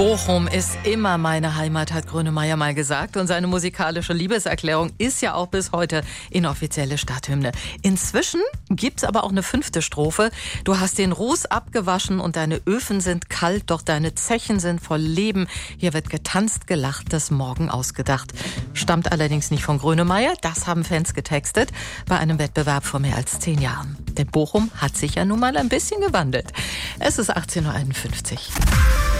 Bochum ist immer meine Heimat, hat Grönemeyer mal gesagt. Und seine musikalische Liebeserklärung ist ja auch bis heute inoffizielle Stadthymne. Inzwischen gibt's aber auch eine 5. Strophe. Du hast den Ruß abgewaschen und deine Öfen sind kalt, doch deine Zechen sind voll Leben. Hier wird getanzt, gelacht, das Morgen ausgedacht. Stammt allerdings nicht von Grönemeyer, das haben Fans getextet bei einem Wettbewerb vor mehr als 10 Jahren. Denn Bochum hat sich ja nun mal ein bisschen gewandelt. Es ist 18:51 Uhr.